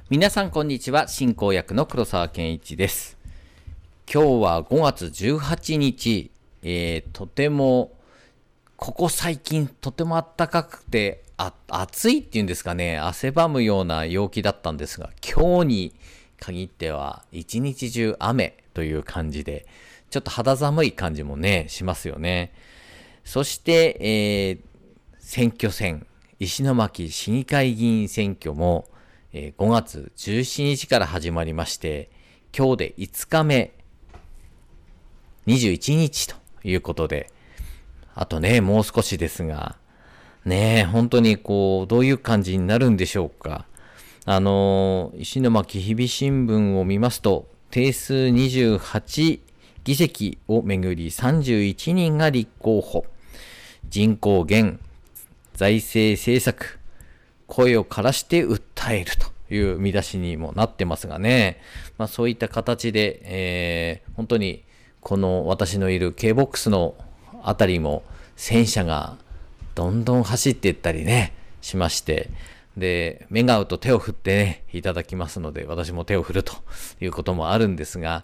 皆さんこんにちは。進行役の黒沢健一です。今日は5月18日、とてもここ最近とても暖かくて暑いっていうんですかね、汗ばむような陽気だったんですが、今日に限っては一日中雨という感じで、ちょっと肌寒い感じもねしますよね。そして、選挙戦、石巻市議会議員選挙も、5月17日から始まりまして、今日で5日目、21日ということで、あとね、もう少しですが、ねえ、本当にどういう感じになるんでしょうか。石巻日々新聞を見ますと、定数28議席をめぐり31人が立候補。人口減、財政政策、声を枯らして訴えるという見出しにもなってますがね、そういった形で、本当にこの私のいる K-BOX のあたりも戦車がどんどん走っていったりねしまして、で目が合うと手を振ってねいただきますので、私も手を振るということもあるんですが、